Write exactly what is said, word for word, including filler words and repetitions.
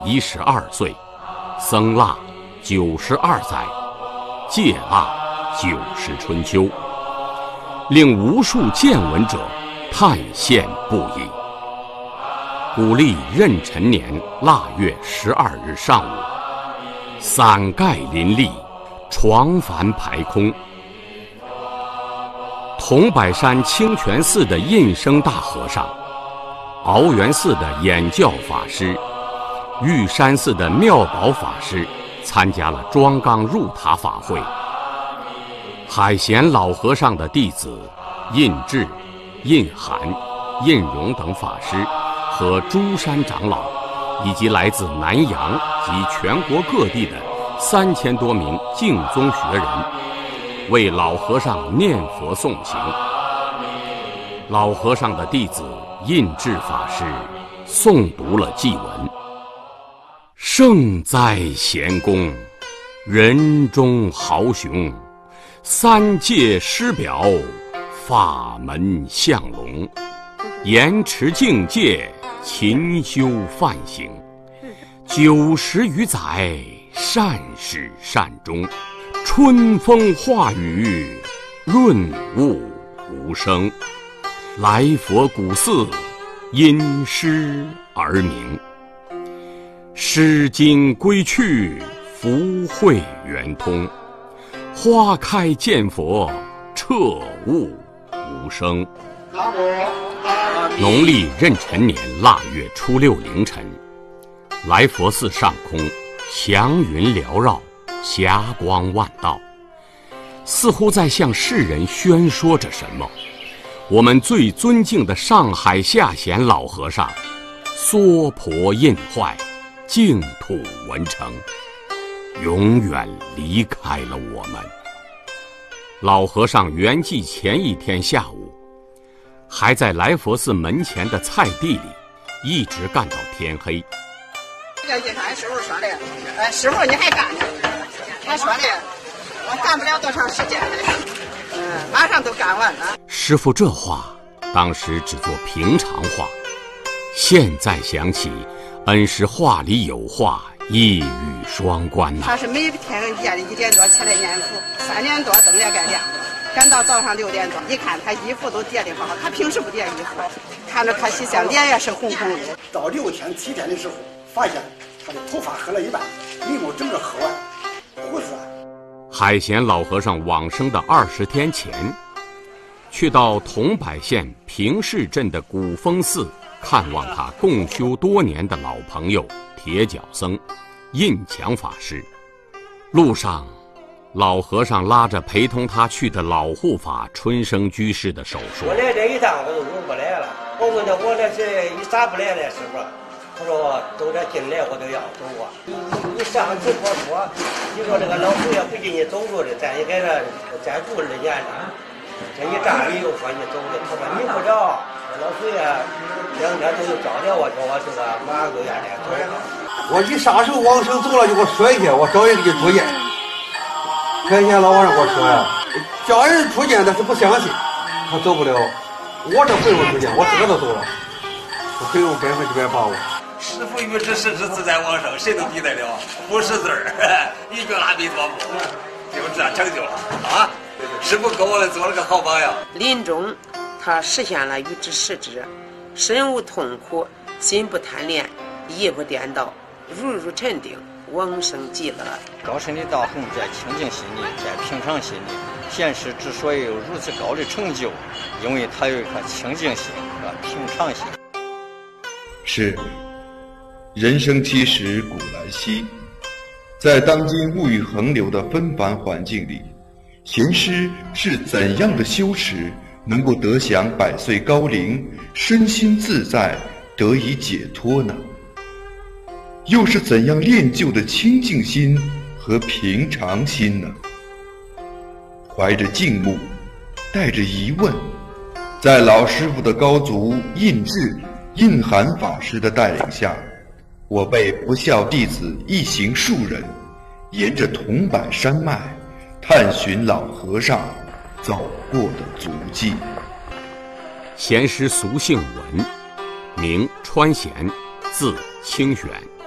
一十二岁，僧腊九十二载，戒腊九十春秋，令无数见闻者叹羡不已。古历壬辰年腊月十二日上午，伞盖林立，床幡排空。桐柏山清泉寺的印生大和尚，鳌源寺的演教法师，玉山寺的妙宝法师参加了庄纲入塔法会。海贤老和尚的弟子印智、印涵、印荣等法师和诸山长老，以及来自南洋及全国各地的三千多名净宗学人，为老和尚念佛诵行。老和尚的弟子印智法师诵读了祭文：圣哉贤公，人中豪雄，三界师表，法门相龙，严持境界，勤修梵行，九十余载，善始善终，春风化雨，润物无声。来佛古寺，因诗而名。诗经归去，福慧圆通。花开见佛，彻悟无声。农历壬辰年腊月初六凌晨，来佛寺上空祥云缭绕，霞光万道，似乎在向世人宣说着什么。我们最尊敬的上海下贤老和尚娑婆印坏，净土文成，永远离开了我们。老和尚圆寂前一天下午，还在来佛寺门前的菜地里一直干到天黑。 这个俺师傅说的，呃，师傅你还干呢？他说的，我干不了多长时间了，嗯，马上都干完了。 师傅这话当时只做平常话，现在想起，恩师话里有话，一语双关呐、啊。 他是每天夜里一点多起来念佛，三点多灯也该亮了，赶到早上六点多，一看他衣服都叠得好，他平时不叠衣服，看着可惜像脸也是红红的。 到六天七天的时候，发现他的头发黑了一半，眉毛整个黑完，胡子。 海贤老和尚往生的二十天前，去到桐柏县平市镇的古峰寺看望他共修多年的老朋友铁脚僧印强法师。路上，老和尚拉着陪同他去的老护法春生居士的手说：“ 我来这一趟我都用不来了。我问他我这是你咋不来了，师傅？他说都这进来我都要走啊。你你你上次我说，你说这个老佛爷不给你走路的，咱也给他再住二年了。这一站里又说你走的，他说你不着，老佛爷两天都有招了我，叫我这个马上都要来走。 我一撒手往生走了，就给我摔下，我找人给出见。海贤老和尚给我说呀，叫人出见他是不相信，他走不了。我这不用出见，我自个都走了，我不用百分之百把握。 师父欲知世之自在往生，谁都抵得了，不识字儿，一句阿弥陀佛，就这样成就了啊！师父给我们做了个好榜样。 临终，他实现了欲知世之，身无痛苦，心不贪恋，意不颠倒，如如沉定，往生极乐。 高深的道行在清净心里，在平常心里。贤师之所以有如此高的成就，因为他有一颗清净心和平常心。 是。人生七十古来稀，在当今物欲横流的纷繁环境里，贤师是怎样的修持能够得享百岁高龄，身心自在，得以解脱呢？又是怎样练就的清净心和平常心呢？怀着敬慕，带着疑问，在老师傅的高足印智、印涵法师的带领下，我辈不孝弟子一行数人，沿着桐柏山脉，探寻老和尚走过的足迹。 贤师俗姓文，名川贤，字清玄，